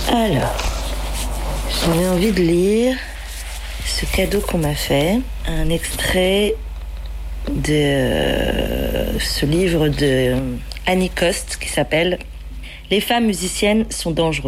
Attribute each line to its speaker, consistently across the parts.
Speaker 1: Alors, j'avais envie de lire ce cadeau qu'on m'a fait, un extrait de ce livre de Annie Coste qui s'appelle « Les femmes musiciennes sont dangereuses ».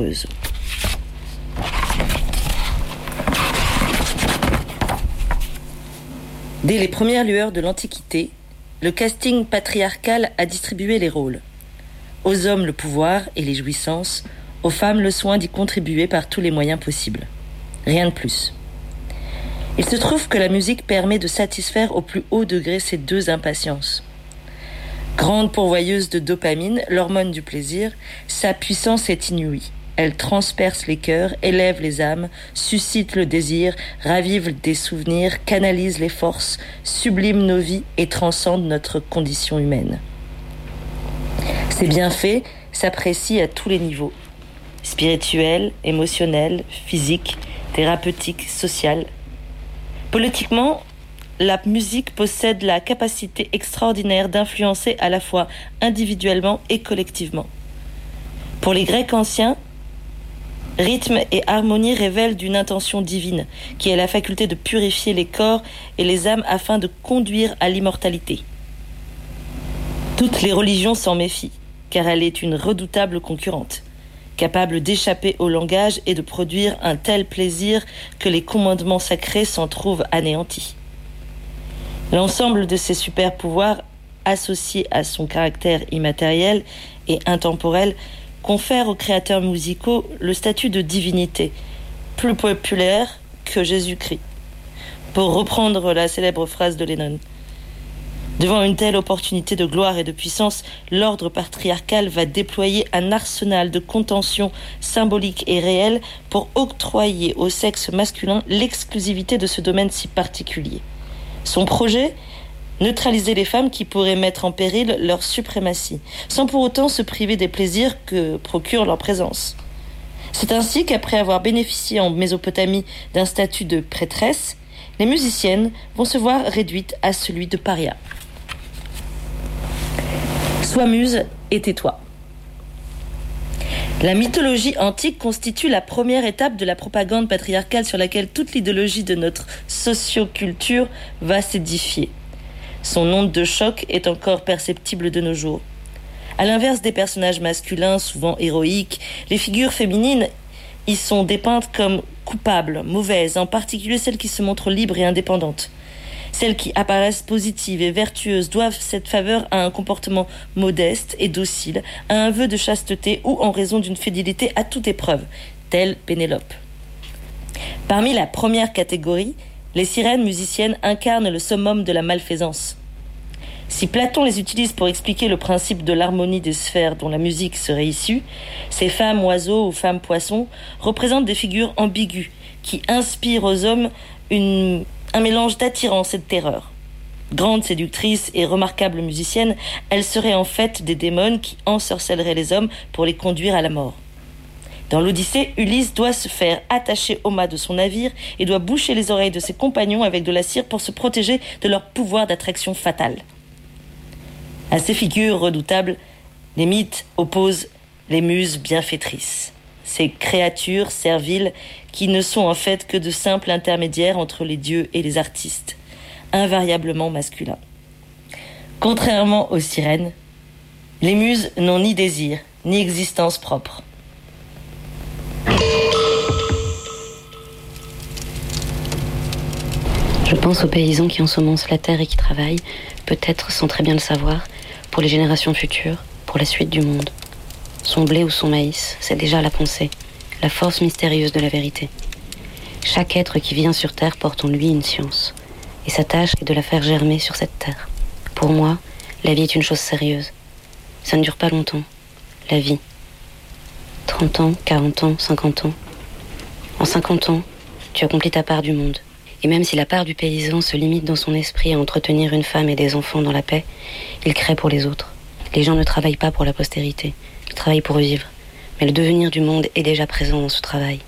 Speaker 1: Dès les premières lueurs de l'Antiquité, le casting patriarcal a distribué les rôles. Aux hommes le pouvoir et les jouissances, aux femmes le soin d'y contribuer par tous les moyens possibles. Rien de plus. Il se trouve que la musique permet de satisfaire au plus haut degré ces deux impatiences. Grande pourvoyeuse de dopamine, l'hormone du plaisir, sa puissance est inouïe. Elle transperce les cœurs, élève les âmes, suscite le désir, ravive des souvenirs, canalise les forces, sublime nos vies et transcende notre condition humaine. Ses bienfaits s'apprécient à tous les niveaux. Spirituel, émotionnel, physique, thérapeutique, social. Politiquement, la musique possède la capacité extraordinaire d'influencer à la fois individuellement et collectivement. Pour les Grecs anciens, rythme et harmonie révèlent d'une intention divine, qui est la faculté de purifier les corps et les âmes afin de conduire à l'immortalité. Toutes les religions s'en méfient, car elle est une redoutable concurrente, capable d'échapper au langage et de produire un tel plaisir que les commandements sacrés s'en trouvent anéantis. L'ensemble de ces super pouvoirs, associés à son caractère immatériel et intemporel, confère aux créateurs musicaux le statut de divinité, plus populaire que Jésus-Christ. Pour reprendre la célèbre phrase de Lennon. Devant une telle opportunité de gloire et de puissance, l'ordre patriarcal va déployer un arsenal de contentions symboliques et réelles pour octroyer au sexe masculin l'exclusivité de ce domaine si particulier. Son projet ? Neutraliser les femmes qui pourraient mettre en péril leur suprématie, sans pour autant se priver des plaisirs que procure leur présence. C'est ainsi qu'après avoir bénéficié en Mésopotamie d'un statut de prêtresse, les musiciennes vont se voir réduites à celui de paria. Sois muse et tais-toi. La mythologie antique constitue la première étape de la propagande patriarcale sur laquelle toute l'idéologie de notre socioculture va s'édifier. Son onde de choc est encore perceptible de nos jours. À l'inverse des personnages masculins, souvent héroïques, les figures féminines y sont dépeintes comme coupables, mauvaises, en particulier celles qui se montrent libres et indépendantes. Celles qui apparaissent positives et vertueuses doivent cette faveur à un comportement modeste et docile, à un vœu de chasteté ou en raison d'une fidélité à toute épreuve, telle Pénélope. Parmi la première catégorie, les sirènes musiciennes incarnent le summum de la malfaisance. Si Platon les utilise pour expliquer le principe de l'harmonie des sphères dont la musique serait issue, ces femmes oiseaux ou femmes poissons représentent des figures ambiguës qui inspirent aux hommes un mélange d'attirance et de terreur. Grandes séductrices et remarquables musiciennes, elles seraient en fait des démons qui ensorcelleraient les hommes pour les conduire à la mort. Dans l'Odyssée, Ulysse doit se faire attacher au mât de son navire et doit boucher les oreilles de ses compagnons avec de la cire pour se protéger de leur pouvoir d'attraction fatale. À ces figures redoutables, les mythes opposent les muses bienfaitrices, ces créatures serviles qui ne sont en fait que de simples intermédiaires entre les dieux et les artistes, invariablement masculins. Contrairement aux sirènes, les muses n'ont ni désir, ni existence propre.
Speaker 2: Je pense aux paysans qui ensemencent la terre et qui travaillent, peut-être sans très bien le savoir, pour les générations futures, pour la suite du monde. Son blé ou son maïs, c'est déjà la pensée, la force mystérieuse de la vérité. Chaque être qui vient sur terre porte en lui une science, et sa tâche est de la faire germer sur cette terre. Pour moi, la vie est une chose sérieuse. Ça ne dure pas longtemps, la vie. 30 ans, 40 ans, 50 ans. En 50 ans, tu accomplis ta part du monde. Et même si la part du paysan se limite dans son esprit à entretenir une femme et des enfants dans la paix, il crée pour les autres. Les gens ne travaillent pas pour la postérité, ils travaillent pour vivre. Mais le devenir du monde est déjà présent dans ce travail.